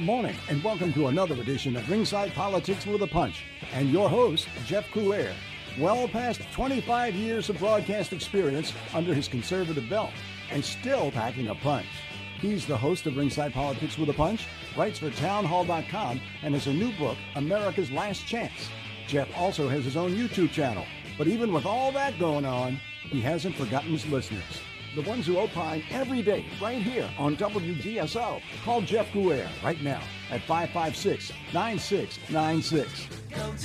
morning, and welcome to another edition of Ringside Politics with a Punch. And your host, Jeff Coulier. Well past 25 years of broadcast experience under his conservative belt, and still packing a punch. He's the host of Ringside Politics with a Punch, writes for townhall.com, and has a new book, America's Last Chance. Jeff also has his own YouTube channel, but even with all that going on, he hasn't forgotten his listeners. The ones who opine every day right here on WGSO. Call Jeff Coulier right now at 556-9696.